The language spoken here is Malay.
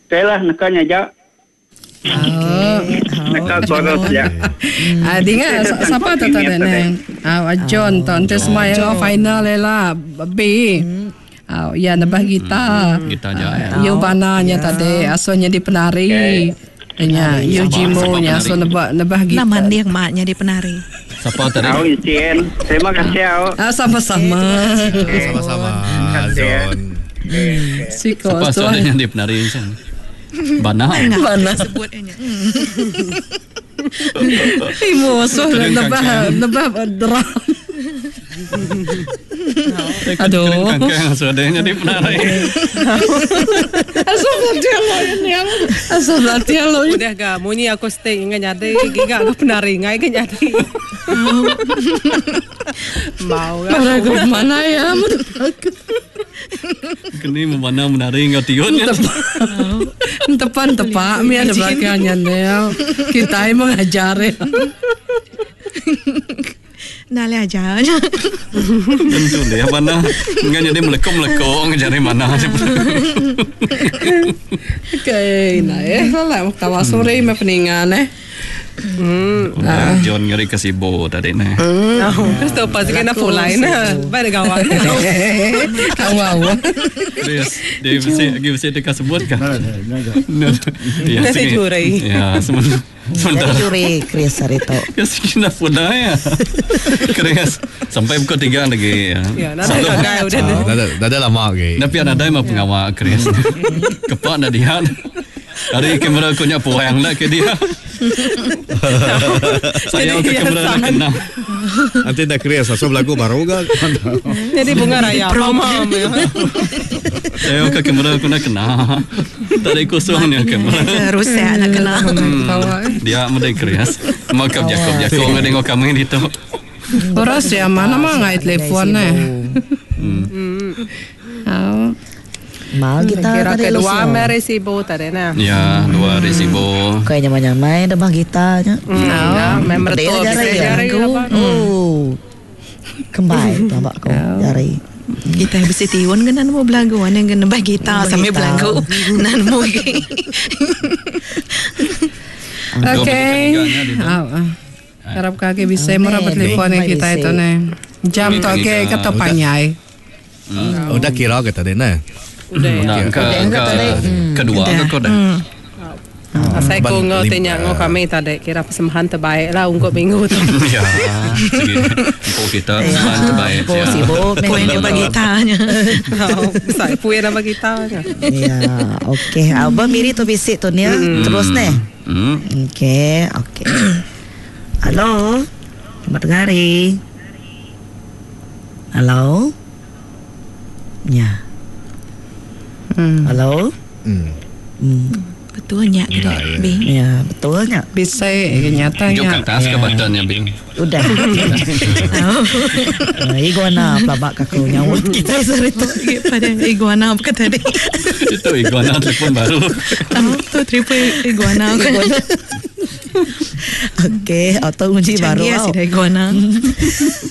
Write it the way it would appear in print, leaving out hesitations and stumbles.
Telah nakanya ja. Nakal koros ya. Dinga siapa tu tadi? John tonte semua yang final lah B. Ya nabah kita. Yo bananya tadi asonya di penari. Nya Yujimo nya so nabah kita. Nama dia maknya di penari. Siapa tadi? Tahu Incin. Terima kasih. Sama-sama. Sama-sama. Zon. Siko Siapa soalnya di penari Incin? Bana Sebutnya. Imo so nabah drum. Aduh. Kakek saudaranya di penari. Asal latihan lo. Udah ga muni aku stay ingat nyade giga aku penari ngai kan nyade. Mau Aku mana ya? Kini mana menari ngatiun. Tepan mi ada belakangnya Nel. Kita emang ngajari. Nale aja. Tentu dia mana enggak jadi melekong ngajari mana. Okay, nah lah tawa sore me peningan John ngeri kasibo tadi nih. Gusto pa sige na full line na. Ba nagawa. Kawawa. Dia bisa dikasebut kan? Ya Nasi jurai. Ya sementara Juri Chris Sarito. Kasih na puna ya. Kres sampai pukul 3 lagi ya. Ya, nanti kagak udah. Dah lama lagi. Tapi ada mah pengawal Kres. Kepak na dia. Hari kamera punya puang lah ke dia. Saya ke kamera nak kena. Nanti dah Chris asal lagu baru kan. Jadi bunga raya promo. Saya ke kamera aku nak kena. Tadi kosong ni kamera. Rusak nak kena. Dia mending Kres. Makap Jakob ngedengok kami di tu. Oras ya mana mah ngai telefon Mal kita Kira tadi kedua lusa. may resibo tadi na. Ya, 2 resibo. Kaya nyaman-nyaman dah bah kita nya. May Pedih mertua jari bisa ya. jari. Kembali tambah ko jari. Kita bisa tiun kan mau belaguan yang kena bagi kita sampai belagu nan mau. Okay. Harap kaki bisa merapat telepon kita itu nih. Jam tu ke kata panyai. Udah kira kita deh nah. Udah kedua ke kau dah. Asai ko ngotenya ngo kami tadi kira persembahan terbaik lah untuk minggu tu. Ya, sige. Untuk kita persembahan terbaik. Bo sibuk Poin yang bagi tanya. Saya punya nama kita. Ya, okey. Abang miri tu bisik tu ni terus nih. Okey. Halo. Selamat hari. Halo. Ya. Halo. Betulnya kedai Bing. Ya, betulnya. Bisa Tunjuk nyatanya. kertas ke badannya, Bing. Udah. Iguana pelabak kaku nyawut kita Sarito. Pada iguana apa tadi? Itu iguana telepon baru. Tu triple iguana. Okey, atau kunci baru. Canggih sih iguana.